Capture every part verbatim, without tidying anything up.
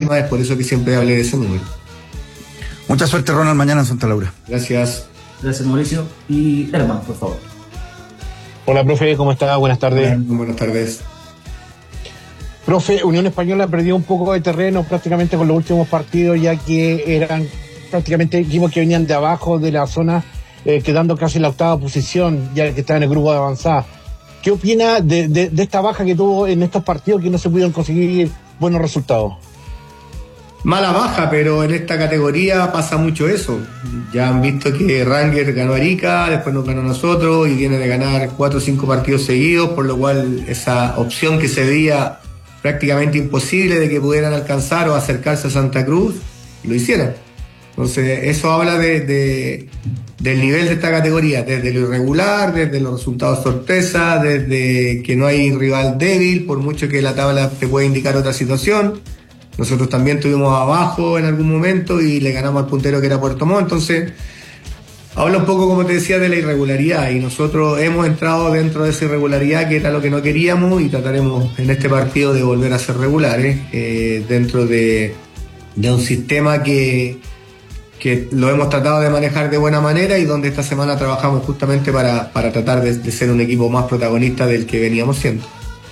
misma, es por eso que siempre hablé de ese número. Mucha suerte, Ronald, mañana en Santa Laura. Gracias. Gracias, Mauricio. Y Herman, por favor. Hola, profe, ¿cómo está? Buenas tardes. Hola, buenas tardes. Profe, Unión Española perdió un poco de terreno prácticamente con los últimos partidos, ya que eran prácticamente equipos que venían de abajo de la zona, eh, quedando casi en la octava posición, ya que está en el grupo de avanzada. ¿Qué opina de, de, de esta baja que tuvo en estos partidos que no se pudieron conseguir buenos resultados? Mala baja, pero en esta categoría pasa mucho eso. Ya han visto que Rangers ganó a Arica, después nos ganó a nosotros y viene de ganar cuatro o cinco partidos seguidos, por lo cual esa opción que se veía prácticamente imposible de que pudieran alcanzar o acercarse a Santa Cruz, lo hicieron. Entonces eso habla de, de, del nivel de esta categoría, desde lo irregular, desde los resultados sorpresa, desde que no hay rival débil, por mucho que la tabla te pueda indicar otra situación. Nosotros también estuvimos abajo en algún momento y le ganamos al puntero que era Puerto Montt. Entonces, habla un poco, como te decía, de la irregularidad. Y nosotros hemos entrado dentro de esa irregularidad, que era lo que no queríamos, y trataremos en este partido de volver a ser regulares, eh, dentro de, de un sistema que, que lo hemos tratado de manejar de buena manera y donde esta semana trabajamos justamente para, para tratar de, de ser un equipo más protagonista del que veníamos siendo.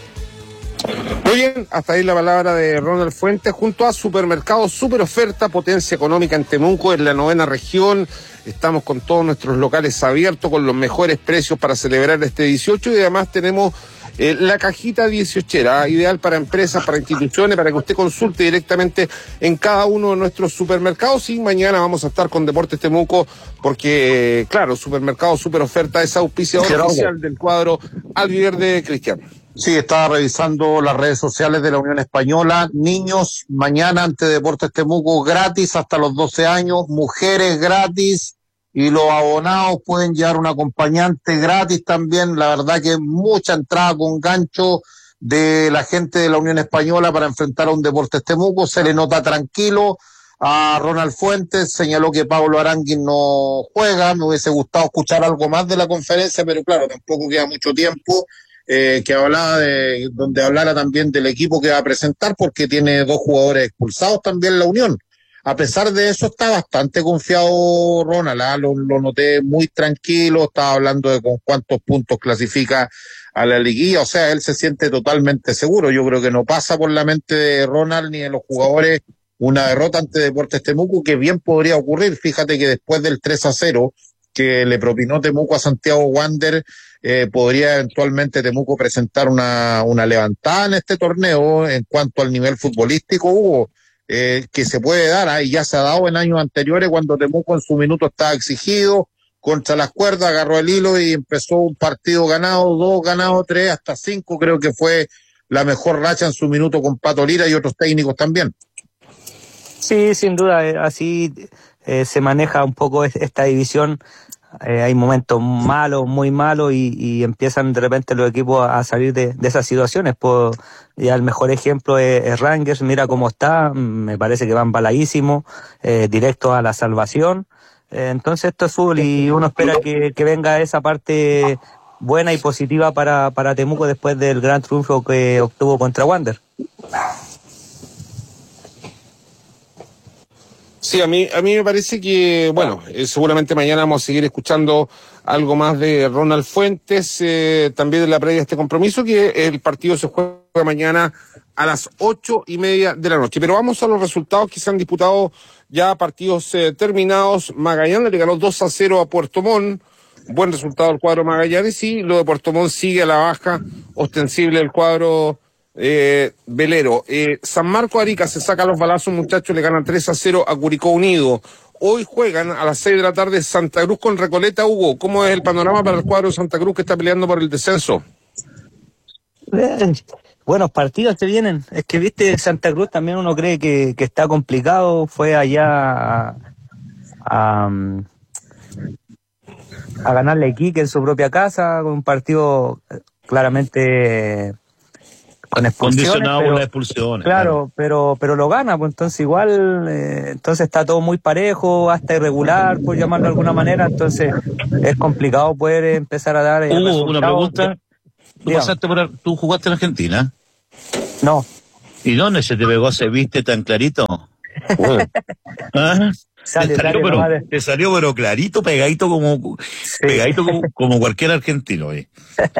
Muy bien, hasta ahí la palabra de Ronald Fuentes, junto a Supermercados Super Oferta, potencia económica en Temuco, en la novena región. Estamos con todos nuestros locales abiertos, con los mejores precios para celebrar este dieciocho, y además tenemos eh, la cajita dieciochera, ideal para empresas, para instituciones, para que usted consulte directamente en cada uno de nuestros supermercados. Y mañana vamos a estar con Deportes Temuco, porque, eh, claro, Supermercados Super Oferta es auspiciador Gerardo. oficial del cuadro albiverde, Cristian. Sí, estaba revisando las redes sociales de la Unión Española. Niños, mañana ante Deportes Temuco gratis hasta los doce años, mujeres gratis, y los abonados pueden llevar un acompañante gratis también. La verdad que mucha entrada con gancho de la gente de la Unión Española para enfrentar a un Deportes Temuco. Se le nota tranquilo a Ronald Fuentes, señaló que Pablo Aranguín no juega. Me hubiese gustado escuchar algo más de la conferencia, pero claro, tampoco queda mucho tiempo. Eh, que hablaba de, donde hablara también del equipo que va a presentar, porque tiene dos jugadores expulsados también la Unión. A pesar de eso está bastante confiado Ronald, ¿eh? lo, lo noté muy tranquilo, estaba hablando de con cuántos puntos clasifica a la liguilla, o sea, él se siente totalmente seguro. Yo creo que no pasa por la mente de Ronald ni de los jugadores una derrota ante Deportes Temuco, que bien podría ocurrir. Fíjate que después del tres a cero que le propinó Temuco a Santiago Wander, Eh, podría eventualmente Temuco presentar una, una levantada en este torneo en cuanto al nivel futbolístico, Hugo, eh, que se puede dar, ¿eh? Y ya se ha dado en años anteriores cuando Temuco en su minuto estaba exigido, contra las cuerdas, agarró el hilo y empezó un partido ganado, dos ganados, tres, hasta cinco, creo que fue la mejor racha en su minuto con Pato Lira y otros técnicos también. Sí, sin duda, eh, así eh, se maneja un poco esta división. Eh, hay momentos malos, muy malos, y, y empiezan de repente los equipos a salir de, de esas situaciones. Pues ya el mejor ejemplo es, es Rangers, mira cómo está, me parece que va embaladísimo, eh, directo a la salvación. Eh, entonces esto es fútbol y uno espera que, que venga esa parte buena y positiva para, para Temuco después del gran triunfo que obtuvo contra Wander. Sí, a mí, a mí me parece que, bueno, eh, seguramente mañana vamos a seguir escuchando algo más de Ronald Fuentes, eh, también de la previa de este compromiso, que el partido se juega mañana a las ocho y media de la noche. Pero vamos a los resultados que se han disputado ya, partidos eh, terminados. Magallanes le ganó dos a cero a Puerto Montt, buen resultado del cuadro Magallanes, y lo de Puerto Montt sigue a la baja ostensible el cuadro Eh, velero. Eh, San Marco Arica se saca los balazos, muchachos, le ganan tres a cero a Curicó Unido. Hoy juegan a las seis de la tarde Santa Cruz con Recoleta. Hugo, ¿cómo es el panorama para el cuadro de Santa Cruz que está peleando por el descenso? Bien. Buenos partidos te vienen. Es que, viste, Santa Cruz también uno cree que, que está complicado. Fue allá a, a, a ganarle a Iquique en su propia casa, con un partido claramente con expulsiones, condicionado pero, por las expulsiones. Claro, claro, pero pero lo gana, pues entonces igual, eh, entonces está todo muy parejo, hasta irregular, por llamarlo de alguna manera, entonces es complicado poder empezar a dar... Eh, Hugo, una pregunta. ¿Tú, Dígame. pasaste por, ¿Tú jugaste en Argentina? No. ¿Y dónde se te pegó ese viste tan clarito? ¿Ah? Sale, te, salió, sale, pero, nomás. te salió pero clarito, pegadito como Sí. pegadito como, como cualquier argentino. ¿Eh?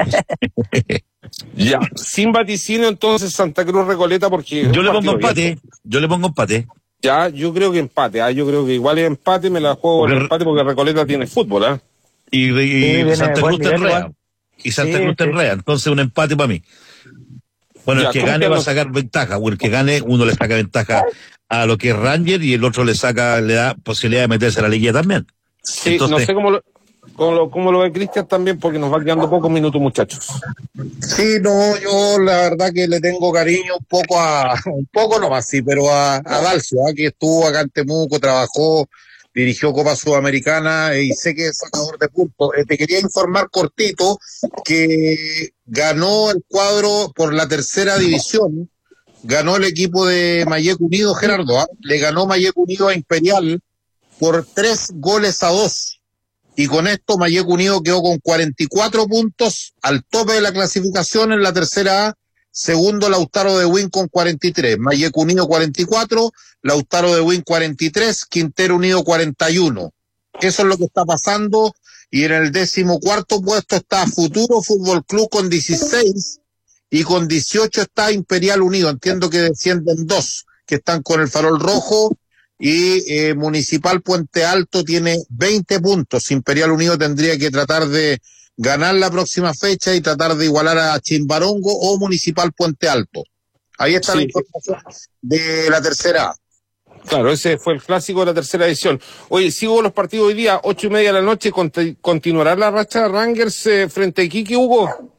Ya, sin vaticinio entonces Santa Cruz Recoleta porque... Yo un le pongo partido empate, abierto. yo le pongo empate. Ya, yo creo que empate, ¿ah? Yo creo que igual es empate, me la juego Porque- el empate porque Recoleta tiene fútbol, ¿ah? Y, y Sí, viene Santa buen Cruz te nivel enrea. igual. Y Santa Sí, Cruz te sí. enrea. Entonces un empate para mí. Bueno, Ya, el que ¿cómo gane quedan va a los- sacar ventaja. O el que gane, uno le saca ventaja a lo que es Ranger y el otro le saca, le da posibilidad de meterse a la liguilla también. Sí, Entonces- no sé cómo lo, cómo lo, cómo lo ve Cristian también porque nos va quedando pocos minutos, muchachos. Sí, no, yo la verdad que le tengo cariño un poco a, un poco nomás, sí, pero a, a Dalcio, ¿ah? Que estuvo acá en Temuco, trabajó, dirigió Copa Sudamericana eh, y sé que es sacador de puntos. Eh, te quería informar cortito que ganó el cuadro por la tercera división, ganó el equipo de Mayek Unido, Gerardo, ¿ah? Le ganó Mayek Unido a Imperial por tres goles a dos. Y con esto Mayek Unido quedó con cuarenta y cuatro puntos al tope de la clasificación en la tercera A. Segundo, Lautaro de Win con cuarenta y tres. Mayek Unido cuarenta y cuatro, Lautaro de Win cuarenta y tres, Quintero Unido cuarenta y uno. Eso es lo que está pasando. Y en el décimo cuarto puesto está Futuro Fútbol Club con dieciséis y con dieciocho está Imperial Unido. Entiendo que descienden dos que están con el farol rojo. Y eh, Municipal Puente Alto tiene veinte puntos. Imperial Unido tendría que tratar de ganar la próxima fecha y tratar de igualar a Chimbarongo o Municipal Puente Alto. Ahí está Sí. la información de la tercera A. Claro, ese fue el clásico de la tercera edición. Oye, sigo los partidos hoy día, ocho y media de la noche, conti- ¿continuará la racha de Rangers eh, frente a Iquique, Hugo?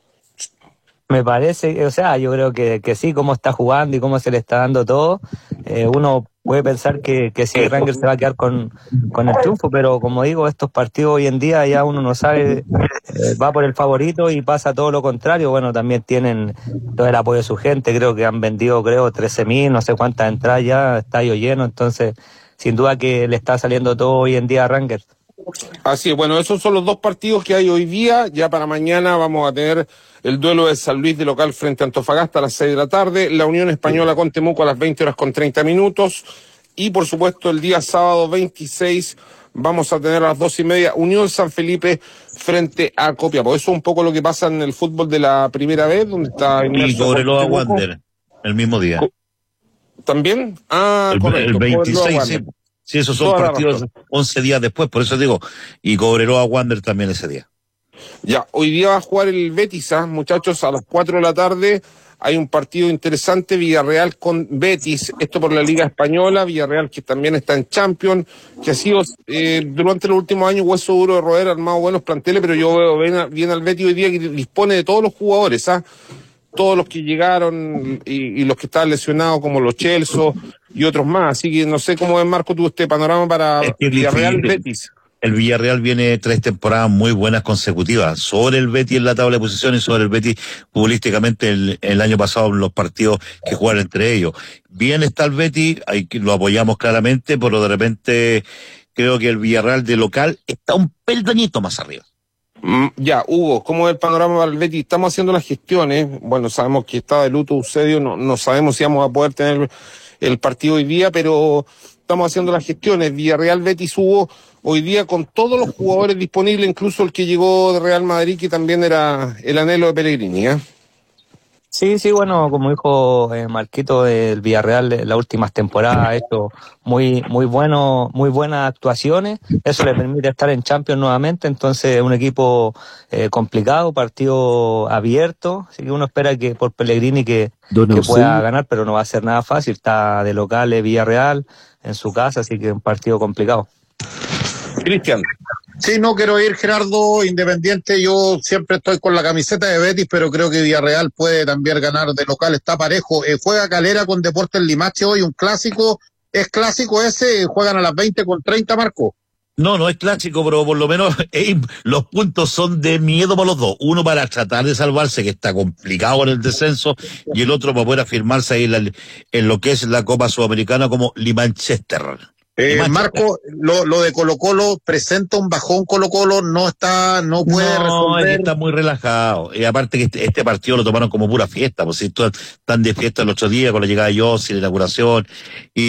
Me parece, o sea, yo creo que, que sí, cómo está jugando y cómo se le está dando todo. Eh, uno puede pensar que, que sí, Rangers se va a quedar con, con el triunfo, pero como digo, estos partidos hoy en día ya uno no sabe, eh, va por el favorito y pasa todo lo contrario. Bueno, también tienen todo el apoyo de su gente, creo que han vendido, creo, trece mil, no sé cuántas entradas ya, estadio lleno, entonces sin duda que le está saliendo todo hoy en día a Rangers. Así es, bueno, esos son los dos partidos que hay hoy día. Ya para mañana vamos a tener el duelo de San Luis de local frente a Antofagasta a las seis de la tarde, la Unión Española con Temuco a las veinte horas con treinta minutos y por supuesto el día sábado veintiséis vamos a tener a las dos y media Unión San Felipe frente a Copiapó. Eso es un poco lo que pasa en el fútbol de la primera vez, donde está Y inmerso Cobreloa Temuco. Wander el mismo día. Co- ¿También? Ah, El, correcto. el veintiséis, Cobreloa sí. Wander. Sí, esos son Toda la partidos razón. once días después, por eso digo. Y Cobreloa Wander también ese día. Ya, hoy día va a jugar el Betis, ¿ah? Muchachos, a las cuatro de la tarde hay un partido interesante, Villarreal con Betis, esto por la Liga Española, Villarreal que también está en Champions, que ha sido eh, durante los últimos años hueso duro de roer, armado buenos planteles, pero yo veo bien, a- bien al Betis hoy día que dispone de todos los jugadores, ¿ah? Todos los que llegaron y, y los que estaban lesionados como los Chelsea y otros más, así que no sé cómo es, Marco, tú este panorama para Es que es Villarreal difícil. Betis. El Villarreal viene tres temporadas muy buenas consecutivas sobre el Betis en la tabla de posiciones, sobre el Betis futbolísticamente el, el año pasado en los partidos que jugaron entre ellos. Bien está el Betis, hay que, lo apoyamos claramente, pero de repente creo que el Villarreal de local está un peldañito más arriba. Mm, Ya, Hugo, ¿cómo es el panorama para el Betis? Estamos haciendo las gestiones. Bueno, sabemos que está de luto Eusebio, no, no sabemos si vamos a poder tener el partido hoy día, pero estamos haciendo las gestiones. Villarreal Betis Hugo, hoy día con todos los jugadores disponibles, incluso el que llegó de Real Madrid, que también era el anhelo de Pellegrini, ¿eh? Sí, sí, bueno, como dijo eh, Marquito, el Villarreal eh, las últimas temporadas ha hecho muy, muy bueno, muy buenas actuaciones. Eso le permite estar en Champions nuevamente. Entonces, un equipo eh, complicado, partido abierto. Así que uno espera que por Pellegrini que, que pueda ganar, pero no va a ser nada fácil. Está de local eh, Villarreal en su casa, así que es un partido complicado. Cristian. Sí, no quiero ir, Gerardo, Independiente, yo siempre estoy con la camiseta de Betis, pero creo que Villarreal puede también ganar de local, está parejo. Eh, juega Calera con Deportes Limache hoy, un clásico, es clásico ese, juegan a las veinte con treinta, Marco. No, no es clásico, pero por lo menos eh, los puntos son de miedo para los dos. Uno para tratar de salvarse, que está complicado en el descenso, y el otro para poder afirmarse ahí en, la, en lo que es la Copa Sudamericana como Limanchester. Eh, Macho, Marco, lo, lo de Colo Colo presenta un bajón. Colo Colo no está, no puede no, es que resolver. está muy relajado. Y aparte que este, este partido lo tomaron como pura fiesta, pues si están de fiesta el otro día con la llegada de Yossi, la inauguración. Y